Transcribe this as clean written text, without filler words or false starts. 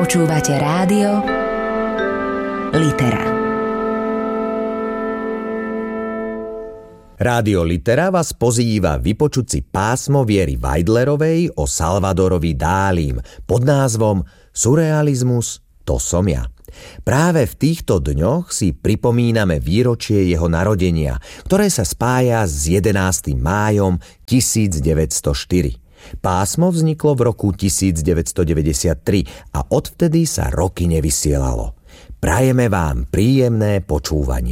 Počúvate rádio Litera. Rádio Litera vás pozýva vypočuť si pásmo Viery Weidlerovej o Salvadorovi Dálim pod názvom Surrealizmus, to som ja. Práve v týchto dňoch si pripomíname výročie jeho narodenia, ktoré sa spája s 11. májom 1904. Pásmo vzniklo v roku 1993 a odvtedy sa roky nevysielalo. Prajeme vám príjemné počúvanie.